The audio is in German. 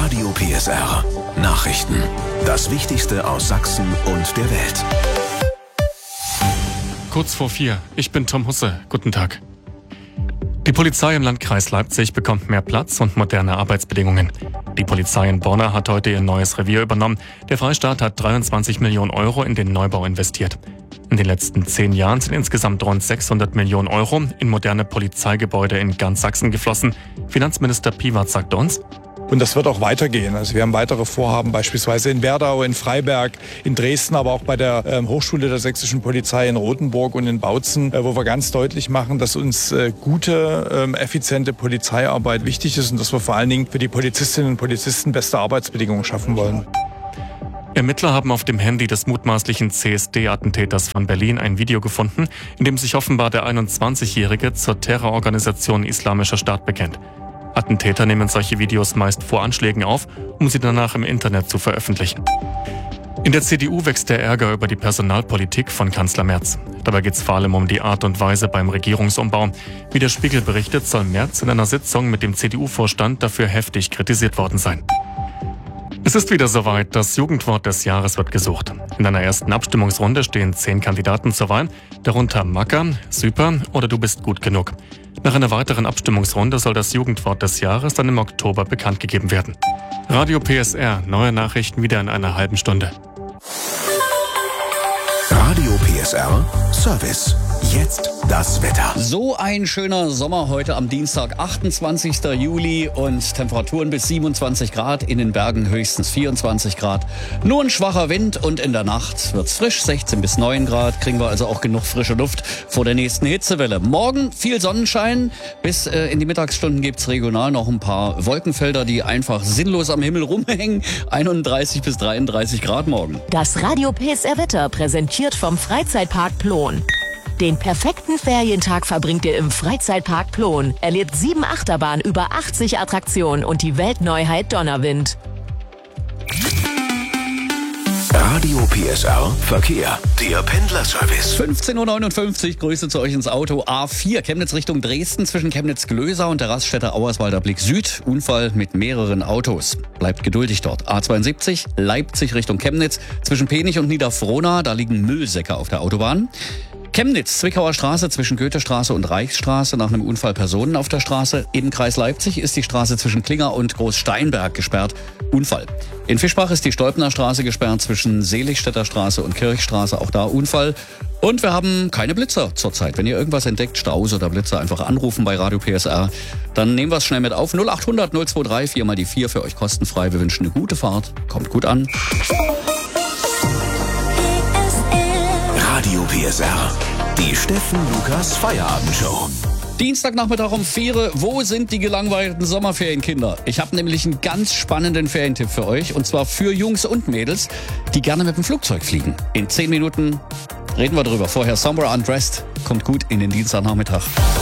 Radio PSR. Nachrichten. Das Wichtigste aus Sachsen und der Welt. Kurz vor 4. Ich bin Tom Husse. Guten Tag. Die Polizei im Landkreis Leipzig bekommt mehr Platz und moderne Arbeitsbedingungen. Die Polizei in Borna hat heute ihr neues Revier übernommen. Der Freistaat hat 23 Millionen Euro in den Neubau investiert. In den letzten 10 Jahren sind insgesamt rund 600 Millionen Euro in moderne Polizeigebäude in ganz Sachsen geflossen. Finanzminister Piewatz sagt uns: Und das wird auch weitergehen. Also wir haben weitere Vorhaben, beispielsweise in Werdau, in Freiberg, in Dresden, aber auch bei der Hochschule der sächsischen Polizei in Rothenburg und in Bautzen, wo wir ganz deutlich machen, dass uns gute, effiziente Polizeiarbeit wichtig ist und dass wir vor allen Dingen für die Polizistinnen und Polizisten beste Arbeitsbedingungen schaffen wollen. Ermittler haben auf dem Handy des mutmaßlichen CSD-Attentäters von Berlin ein Video gefunden, in dem sich offenbar der 21-Jährige zur Terrororganisation Islamischer Staat bekennt. Attentäter nehmen solche Videos meist vor Anschlägen auf, um sie danach im Internet zu veröffentlichen. In der CDU wächst der Ärger über die Personalpolitik von Kanzler Merz. Dabei geht es vor allem um die Art und Weise beim Regierungsumbau. Wie der Spiegel berichtet, soll Merz in einer Sitzung mit dem CDU-Vorstand dafür heftig kritisiert worden sein. Es ist wieder soweit, das Jugendwort des Jahres wird gesucht. In einer ersten Abstimmungsrunde stehen 10 Kandidaten zur Wahl, darunter Macker, Super oder Du bist gut genug. Nach einer weiteren Abstimmungsrunde soll das Jugendwort des Jahres dann im Oktober bekannt gegeben werden. Radio PSR, neue Nachrichten wieder in einer halben Stunde. Radio PSR Service. Jetzt das Wetter. So ein schöner Sommer heute am Dienstag, 28. Juli und Temperaturen bis 27 Grad, in den Bergen höchstens 24 Grad. Nur ein schwacher Wind und in der Nacht wird's frisch, 16 bis 9 Grad. Kriegen wir also auch genug frische Luft vor der nächsten Hitzewelle. Morgen viel Sonnenschein, bis in die Mittagsstunden gibt's regional noch ein paar Wolkenfelder, die einfach sinnlos am Himmel rumhängen. 31 bis 33 Grad morgen. Das Radio PSR Wetter präsentiert vom Freizeitpark Plon. Den perfekten Ferientag verbringt ihr im Freizeitpark Plon. Erlebt 7 Achterbahnen, über 80 Attraktionen und die Weltneuheit Donnerwind. Radio PSR Verkehr. Der Pendlerservice. 15.59 Uhr, Grüße zu euch ins Auto. A4 Chemnitz Richtung Dresden zwischen Chemnitz-Glöser und der Raststätte Auerswalder Blick Süd. Unfall mit mehreren Autos. Bleibt geduldig dort. A72 Leipzig Richtung Chemnitz zwischen Penich und Niederfrohna. Da liegen Müllsäcke auf der Autobahn. Chemnitz, Zwickauer Straße zwischen Goethestraße und Reichsstraße nach einem Unfall Personen auf der Straße. Im Kreis Leipzig ist die Straße zwischen Klinger und Großsteinberg gesperrt. Unfall. In Fischbach ist die Stolpener Straße gesperrt zwischen Seligstädter Straße und Kirchstraße. Auch da Unfall. Und wir haben keine Blitzer zurzeit. Wenn ihr irgendwas entdeckt, Staus oder Blitzer, einfach anrufen bei Radio PSR. Dann nehmen wir es schnell mit auf. 0800 023 4 mal die 4 für euch kostenfrei. Wir wünschen eine gute Fahrt. Kommt gut an. Radio PSR. Die Steffen Lukas Feierabendshow. Dienstagnachmittag um 4. Wo sind die gelangweilten Sommerferienkinder? Ich habe nämlich einen ganz spannenden Ferientipp für euch. Und zwar für Jungs und Mädels, die gerne mit dem Flugzeug fliegen. In 10 Minuten reden wir drüber. Vorher Somewhere Undressed. Kommt gut in den Dienstagnachmittag.